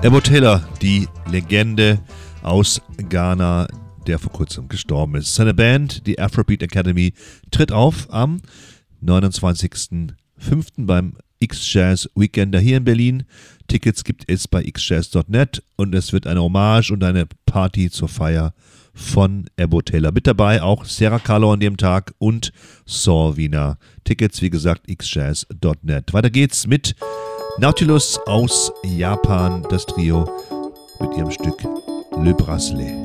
Ebo Taylor, die Legende aus Ghana, der vor kurzem gestorben ist. Seine Band, die Afrobeat Academy, tritt auf am 29.05. beim X-Jazz Weekender hier in Berlin. Tickets gibt es bei xjazz.net und es wird eine Hommage und eine Party zur Feier von Ebo Taylor. Mit dabei auch Sarah Carlo an dem Tag und Saul Wiener. Tickets, wie gesagt, xjazz.net. Weiter geht's mit Nautilus aus Japan, das Trio mit ihrem Stück Le Bracelet.